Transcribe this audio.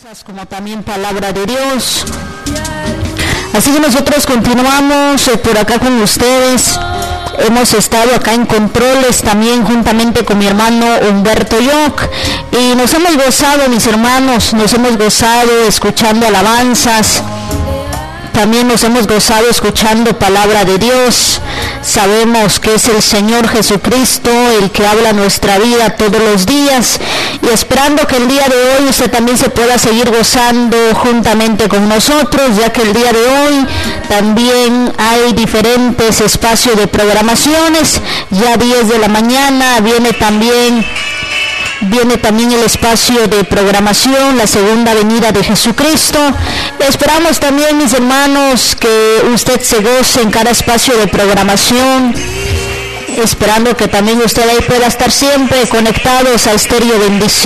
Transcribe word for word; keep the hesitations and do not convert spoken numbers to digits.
alabanzas como también palabra de Dios. Así que nosotros continuamos eh, por acá con ustedes. Hemos estado acá en controles también juntamente con mi hermano Humberto Yoc y nos hemos gozado, mis hermanos, nos hemos gozado escuchando alabanzas. También nos hemos gozado escuchando palabra de Dios. Sabemos que es el Señor Jesucristo el que habla nuestra vida todos los días y esperando que el día de hoy usted también se pueda seguir gozando juntamente con nosotros, ya que el día de hoy también hay diferentes espacios de programaciones. Ya diez de la mañana viene también Viene también el espacio de programación, la segunda venida de Jesucristo. Esperamos también, mis hermanos, que usted se goce en cada espacio de programación, esperando que también usted ahí pueda estar siempre conectados a Estéreo Bendición.